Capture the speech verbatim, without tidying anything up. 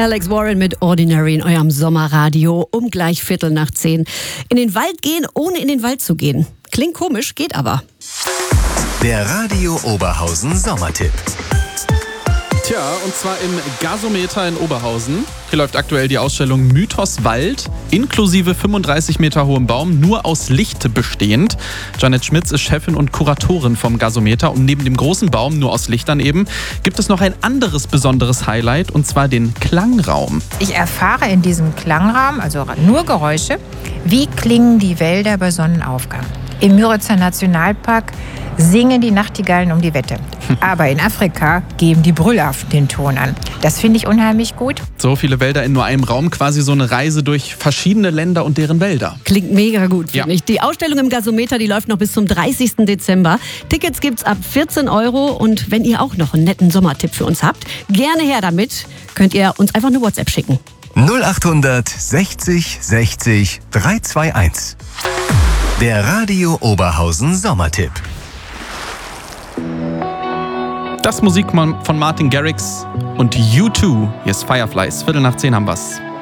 Alex Warren mit Ordinary in eurem Sommerradio um gleich Viertel nach zehn. In den Wald gehen, ohne in den Wald zu gehen. Klingt komisch, geht aber. Der Radio Oberhausen Sommertipp. Tja, und zwar im Gasometer in Oberhausen. Hier läuft aktuell die Ausstellung Mythos Wald, inklusive fünfunddreißig Meter hohem Baum, nur aus Licht bestehend. Janet Schmitz ist Chefin und Kuratorin vom Gasometer. Und neben dem großen Baum, nur aus Lichtern eben, gibt es noch ein anderes besonderes Highlight, und zwar den Klangraum. Ich erfahre in diesem Klangraum, also nur Geräusche, wie klingen die Wälder bei Sonnenaufgang. Im Müritzer Nationalpark singen die Nachtigallen um die Wette. Aber in Afrika geben die Brüllaffen den Ton an. Das finde ich unheimlich gut. So viele Wälder in nur einem Raum, quasi so eine Reise durch verschiedene Länder und deren Wälder. Klingt mega gut, finde Ja. ich. Die Ausstellung im Gasometer, die läuft noch bis zum dreißigsten Dezember. Tickets gibt's ab vierzehn Euro. Und wenn ihr auch noch einen netten Sommertipp für uns habt, gerne her damit. Könnt ihr uns einfach eine WhatsApp schicken. null achthundert sechzig sechzig dreihundertzweiundundzwanzig. Der Radio Oberhausen Sommertipp. Das Musik von Martin Garrix und U zwei. Hier ist Fireflies. Viertel nach zehn haben wir's.